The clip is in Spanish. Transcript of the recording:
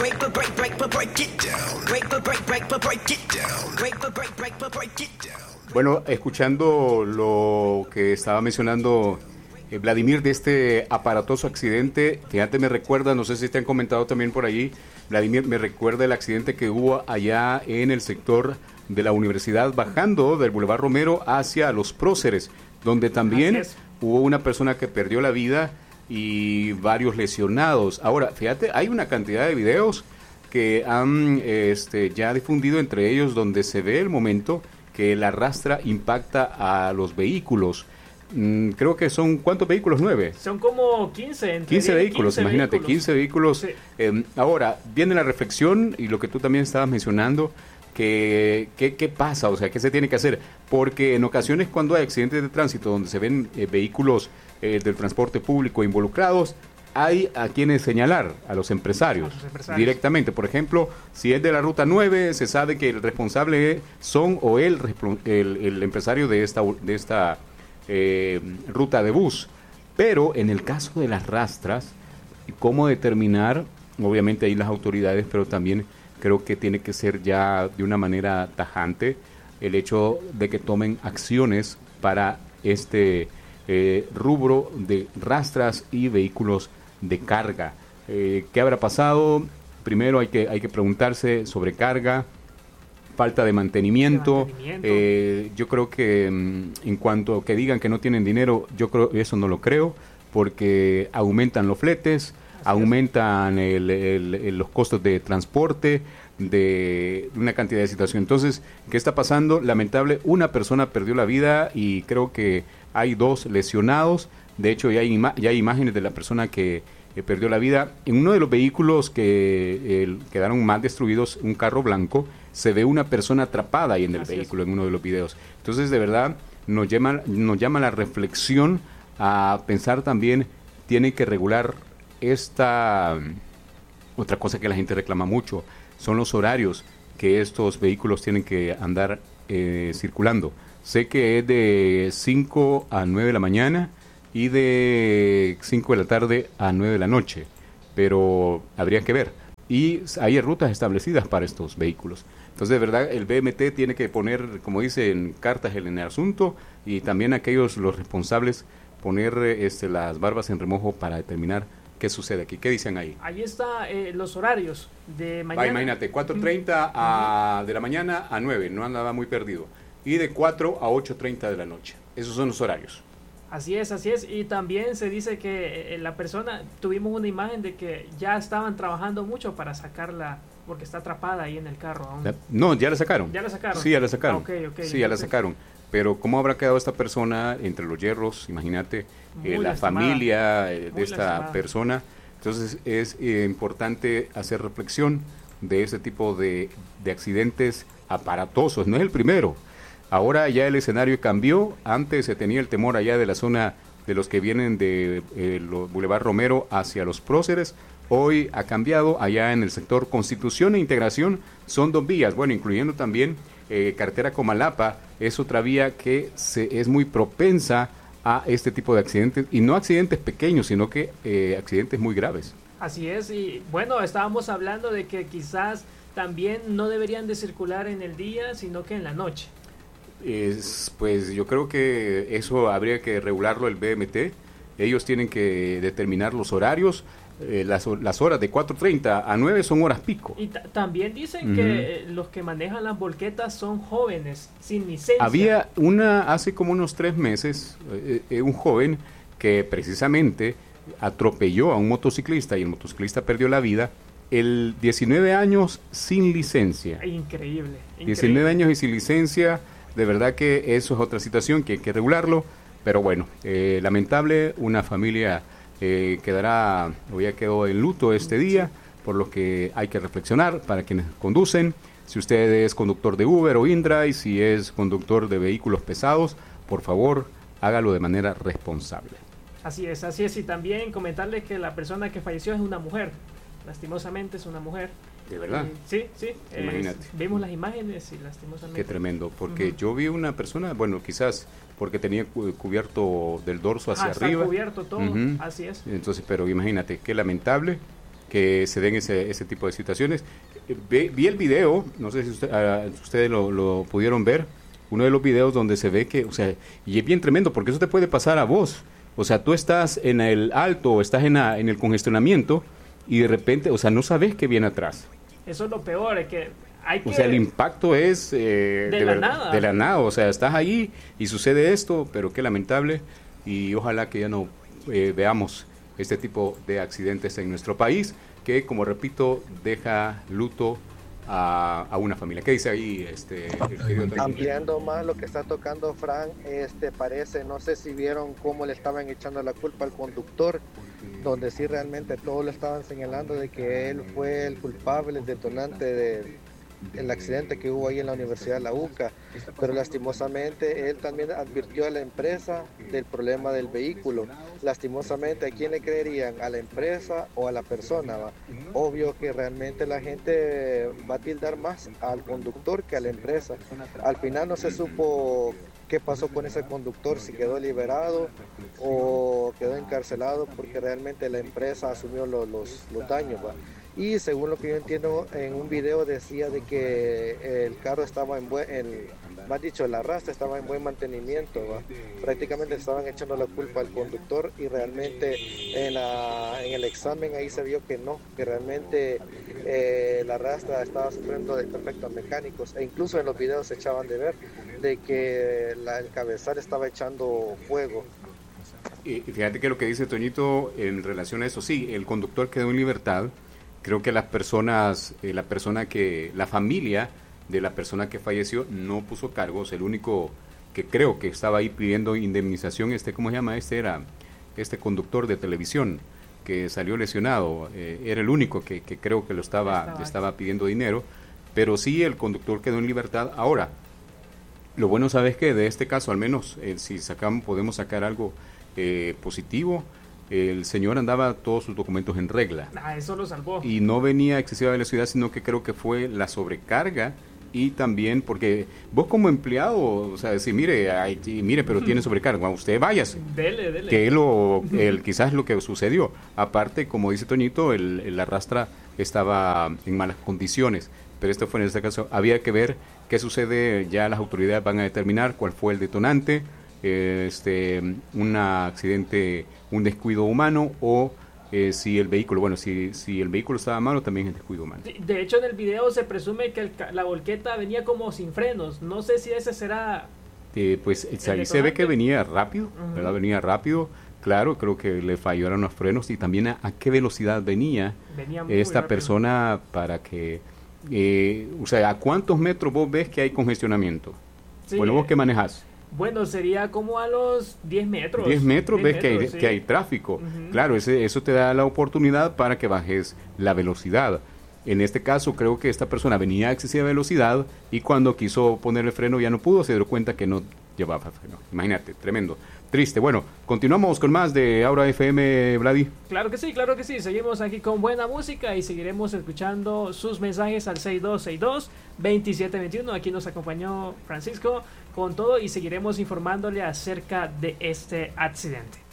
Bueno, escuchando lo que estaba mencionando Vladimir de este aparatoso accidente, fíjate, me recuerda, no sé si te han comentado también por allí, Vladimir, me recuerda el accidente que hubo allá en el sector de la universidad, bajando del Boulevard Romero hacia Los Próceres, donde también hubo una persona que perdió la vida y varios lesionados. Ahora, fíjate, hay una cantidad de videos que han ya difundido, entre ellos donde se ve el momento que la rastra impacta a los vehículos. Creo que son, ¿cuántos vehículos? 9. Son como 15. 15 vehículos, 15 imagínate, vehículos. 15 vehículos. Sí. Ahora, viene la reflexión y lo que tú también estabas mencionando, ¿qué pasa? O sea, ¿qué se tiene que hacer? Porque en ocasiones cuando hay accidentes de tránsito donde se ven vehículos del transporte público involucrados, hay a quienes señalar, a los empresarios, directamente. Por ejemplo, si es de la Ruta 9, se sabe que el responsable son o el empresario de esta ruta de bus. Pero en el caso de las rastras, ¿cómo determinar? Obviamente ahí las autoridades, pero también creo que tiene que ser ya de una manera tajante el hecho de que tomen acciones para este rubro de rastras y vehículos de carga. ¿Qué habrá pasado? Primero hay que preguntarse sobre carga, falta de mantenimiento. Yo creo que en cuanto a que digan que no tienen dinero, yo creo eso no lo creo, porque aumentan los fletes, aumentan los costos de transporte, de una cantidad de situaciones. Entonces, ¿qué está pasando? Lamentable, una persona perdió la vida y creo que hay 2 lesionados. De hecho, ya hay imágenes de la persona que perdió la vida. En uno de los vehículos que quedaron más destruidos, un carro blanco, se ve una persona atrapada ahí en el vehículo, en uno de los videos. Entonces, de verdad, nos llama la reflexión a pensar también, tiene que regular esta otra cosa que la gente reclama mucho, son los horarios que estos vehículos tienen que andar circulando. Sé que es de 5 a 9 de la mañana y de 5 de la tarde a 9 de la noche, pero habría que ver. Y hay rutas establecidas para estos vehículos. Entonces, de verdad, el BMT tiene que poner, como dicen, cartas en el asunto, y también los responsables, poner las barbas en remojo para determinar qué sucede aquí. ¿Qué dicen ahí? Ahí está los horarios de mañana. Imagínate, 4:30 de la mañana a 9, no andaba muy perdido. Y de 4 a 8:30 de la noche. Esos son los horarios. Así es. Y también se dice que la persona, tuvimos una imagen de que ya estaban trabajando mucho para sacarla, porque está atrapada ahí en el carro aún. No, ya la sacaron. ¿Ya la sacaron? Sí, ya la sacaron. Okay, sí, ya la sacaron. Pero ¿cómo habrá quedado esta persona entre los hierros? Imagínate, la familia de esta persona. Entonces es importante hacer reflexión de este tipo de accidentes aparatosos. No es el primero. Ahora ya el escenario cambió. Antes se tenía el temor allá de la zona de los que vienen de Boulevard Romero hacia Los Próceres. Hoy ha cambiado. Allá en el sector Constitución e Integración son 2 vías. Bueno, incluyendo también carretera Comalapa, es otra vía que es muy propensa a este tipo de accidentes. Y no accidentes pequeños, sino que accidentes muy graves. Así es. Y bueno, estábamos hablando de que quizás también no deberían de circular en el día, sino que en la noche. Pues yo creo que eso habría que regularlo el BMT. Ellos tienen que determinar los horarios. Las horas de 4:30 a 9 son horas pico. Y también dicen que los que manejan las volquetas son jóvenes, sin licencia. Había hace como unos 3 meses, un joven que precisamente atropelló a un motociclista y el motociclista perdió la vida. 19 años sin licencia. Increíble. 19 años y sin licencia. De verdad que eso es otra situación que hay que regularlo, pero bueno, lamentable, una familia ya quedó en luto este día, por lo que hay que reflexionar para quienes conducen. Si usted es conductor de Uber o InDrive, si es conductor de vehículos pesados, por favor, hágalo de manera responsable. Así es, y también comentarle que la persona que falleció es una mujer, lastimosamente es una mujer. ¿De verdad? Sí. Imagínate. Vimos las imágenes y lastimosamente. Qué tremendo, porque yo vi una persona, bueno, quizás porque tenía cubierto del dorso hacia arriba. Está cubierto todo, así es. Entonces, pero imagínate, qué lamentable que se den ese tipo de situaciones. Vi el video, no sé si ustedes lo pudieron ver, uno de los videos donde se ve que, o sea, y es bien tremendo porque eso te puede pasar a vos. O sea, tú estás en el alto, estás en el congestionamiento y de repente, o sea, no sabes qué viene atrás. Eso es lo peor, es que hay que... O sea, el impacto es de la nada. O sea, estás ahí y sucede esto, pero qué lamentable. Y ojalá que ya no veamos este tipo de accidentes en nuestro país, que, como repito, deja luto a una familia. ¿Qué dice ahí? Ampliando más lo que está tocando Fran, parece, no sé si vieron cómo le estaban echando la culpa al conductor, donde sí realmente todos le estaban señalando de que él fue el culpable, el detonante del accidente que hubo ahí en la Universidad de la UCA, pero lastimosamente él también advirtió a la empresa del problema del vehículo. Lastimosamente, ¿a quién le creerían? ¿A la empresa o a la persona? ¿Va? Obvio que realmente la gente va a tildar más al conductor que a la empresa. Al final no se supo qué pasó con ese conductor, si quedó liberado o quedó encarcelado, porque realmente la empresa asumió los daños, ¿va? Y según lo que yo entiendo, en un video decía de que el carro estaba más dicho, la Rastra estaba en buen mantenimiento, ¿va? Prácticamente estaban echando la culpa al conductor y realmente en el examen ahí se vio que no, que realmente la Rastra estaba sufriendo de defectos mecánicos, e incluso en los videos se echaban de ver de que el cabezal estaba echando fuego. Y fíjate que lo que dice Toñito en relación a eso, sí, el conductor quedó en libertad. Creo que las personas, la familia de la persona que falleció no puso cargos. El único que creo que estaba ahí pidiendo indemnización, ¿cómo se llama? Era este conductor de televisión que salió lesionado. Era el único que creo que le estaba pidiendo dinero. Pero sí, el conductor quedó en libertad. Ahora, lo bueno, ¿sabes qué? De este caso, al menos, si podemos sacar algo positivo. El señor andaba todos sus documentos en regla. Eso lo salvó. Y no venía a excesiva velocidad, sino que creo que fue la sobrecarga y también porque vos como empleado, o sea, decir, mire, pero tiene sobrecarga, usted váyase. Dele. Que quizás lo que sucedió. Aparte, como dice Toñito, la Rastra estaba en malas condiciones, pero esto fue en este caso, había que ver qué sucede, ya las autoridades van a determinar cuál fue el detonante, un accidente, un descuido humano o si el vehículo, si el vehículo estaba malo, también es descuido humano. De hecho, en el video se presume que la volqueta venía como sin frenos. No sé si ese será... Pues ahí se ve que venía rápido, ¿verdad? Venía rápido, claro, creo que le fallaron los frenos y también a qué velocidad venía esta rápido. Persona para que... o sea, ¿a cuántos metros vos ves que hay congestionamiento? Sí. Bueno, ¿vos qué manejás? Bueno, sería como a los 10 metros. 10 metros ves que hay tráfico. Claro, eso te da la oportunidad para que bajes la velocidad. En este caso, creo que esta persona venía a excesiva velocidad y cuando quiso poner el freno ya no pudo, se dio cuenta que no llevaba freno. Imagínate, tremendo. Triste. Bueno, continuamos con más de Aura FM, Vladi. Claro que sí. Seguimos aquí con buena música y seguiremos escuchando sus mensajes al 6262-2721. Aquí nos acompañó Francisco con todo y seguiremos informándole acerca de este accidente.